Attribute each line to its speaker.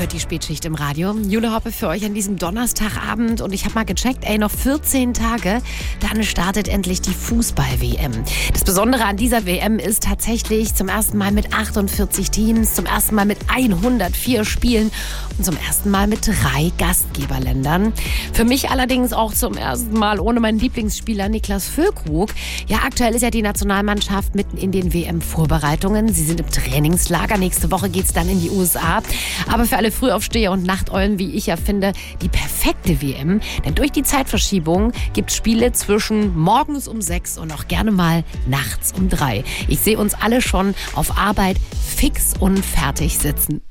Speaker 1: hört die Spätschicht im Radio. Jule Hoppe für euch an diesem Donnerstagabend und ich habe mal gecheckt, noch 14 Tage, dann startet endlich die Fußball-WM. Das Besondere an dieser WM ist tatsächlich zum ersten Mal mit 48 Teams, zum ersten Mal mit 104 Spielen und zum ersten Mal mit 3 Gastgeberländern. Für mich allerdings auch zum ersten Mal ohne meinen Lieblingsspieler Niklas Füllkrug. Ja, aktuell ist ja die Nationalmannschaft mitten in den WM-Vorbereitungen. Sie sind im Trainingslager. Nächste Woche geht's dann in die USA. Aber für alle Frühaufsteher und Nachteulen, wie ich ja finde, die perfekte WM. Denn durch die Zeitverschiebung gibt's Spiele zwischen morgens um 6 und auch gerne mal nachts um 3. Ich sehe uns alle schon auf Arbeit fix und fertig sitzen.